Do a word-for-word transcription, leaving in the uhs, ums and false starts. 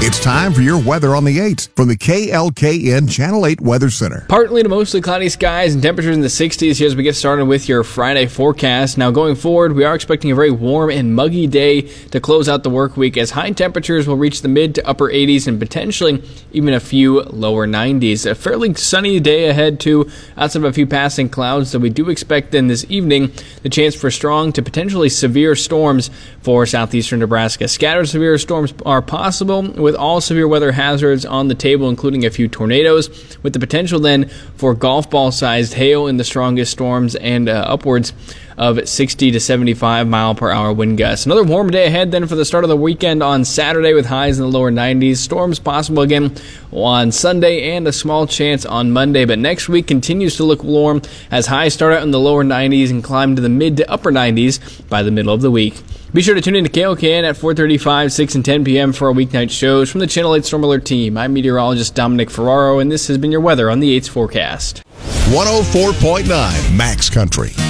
It's time for your weather on the eights from the K L K N Channel eight Weather Center. Partly to mostly cloudy skies and temperatures in the sixties here as we get started with your Friday forecast. Now going forward, we are expecting a very warm and muggy day to close out the work week as high temperatures will reach the mid to upper eighties and potentially even a few lower nineties. A fairly sunny day ahead too, outside of a few passing clouds, so we do expect then this evening the chance for strong to potentially severe storms for southeastern Nebraska. Scattered severe storms are possible, with all severe weather hazards on the table, including a few tornadoes, with the potential then for golf ball-sized hail in the strongest storms and uh, upwards of sixty to seventy-five mile per hour wind gusts. Another warm day ahead then for the start of the weekend on Saturday with highs in the lower nineties. Storms possible again on Sunday and a small chance on Monday, but next week continues to look warm as highs start out in the lower nineties and climb to the mid to upper nineties by the middle of the week. Be sure to tune in to K L K N at four thirty-five, six, and ten p.m. for our weeknight shows from the Channel eight Storm Alert team. I'm meteorologist Dominic Ferraro, and this has been your weather on the eight's forecast. one oh four point nine Max Country.